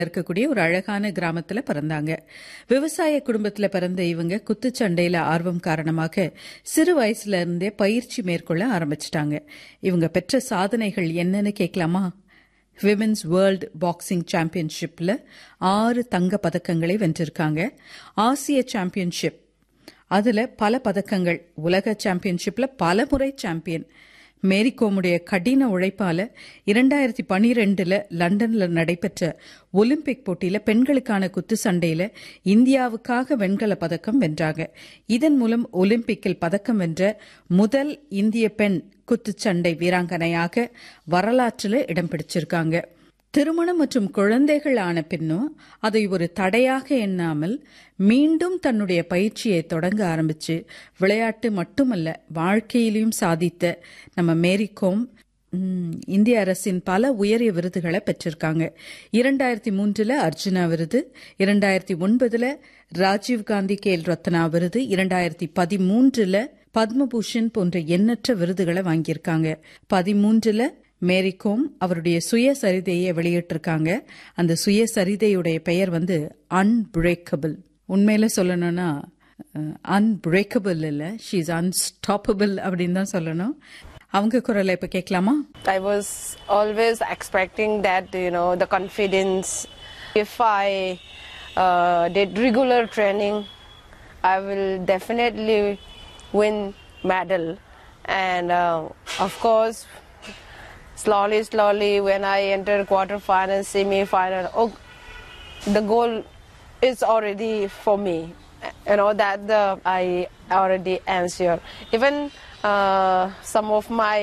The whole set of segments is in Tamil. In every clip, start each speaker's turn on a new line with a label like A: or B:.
A: இருக்கக்கூடிய ஒரு அழகான கிராமத்துல பிறந்தாங்க. விவசாய குடும்பத்துல பிறந்த இவங்க குத்துச்சண்டையில ஆர்வம் காரணமாக சிறு வயசுல இருந்தே பயிற்சி மேற்கொள்ள ஆரம்பிச்சிட்டாங்க. இவங்க பெற்ற சாதனைகள் என்னன்னு கேட்கலாமா? விமென்ஸ் வேர்ல்டு பாக்ஸிங் சாம்பியன்ஷிப்ல 6 தங்க பதக்கங்களை வென்றிருக்காங்க. ஆசிய சாம்பியன்ஷிப் அதுல பல பதக்கங்கள், உலக சாம்பியன்ஷிப்ல பல முறை சாம்பியன். மேரிகோமுடைய கடின உழைப்பால 2012 லண்டன்ல நடைபெற்ற ஒலிம்பிக் போட்டியில பெண்களுக்கான குத்து சண்டையில இந்தியாவுக்காக வெண்கல பதக்கம் வென்றாங்க. இதன் மூலம் ஒலிம்பிக்கில் பதக்கம் வென்ற முதல் இந்திய பெண் குத்துச்சண்டை வீராங்கனையாக வரலாற்றில் இடம் பிடிச்சிருக்காங்க. திருமணம் மற்றும் குழந்தைகள் ஆன பின்னும் அதை ஒரு தடையாக எண்ணாமல் மீண்டும் தன்னுடைய பயிற்சியை தொடங்க ஆரம்பிச்சு விளையாட்டு மட்டுமல்ல வாழ்க்கையிலும் சாதித்த நம்ம மேரிகோம் இந்திய அரசின் பல உயரிய விருதுகளை பெற்றிருக்காங்க. 2003 அர்ஜுனா விருது, 2009 ராஜீவ்காந்தி கேல் ரத்னா விருது, 2013 பத்மபூஷன் போன்ற எண்ணற்ற விருதுகளை வாங்கியிருக்காங்க. 2013 மேரிகோம் அவருடைய சுயசரிதையை வெளியிட்டிருக்காங்க. அந்த சுயசரிதையுடைய பெயர் அன்பிரேக்கபிள். உண்மையில சொல்லணும்னா அன்பிரேக்கபிள் இல்ல, ஷீ இஸ் அன்ஸ்டாப்பபிள் அப்படின்னு தான் சொல்லணும். அவங்க குரலை இப்ப கேட்கலாமா?
B: I was always expecting that, the confidence. If I did regular training, I will definitely win medal. And of course, slowly when I entered quarterfinal, semi-final, the goal is already for me. That I already am sure. Even some of my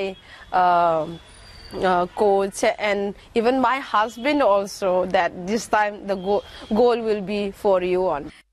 B: coach and even my husband also, that this time the goal will be for you on.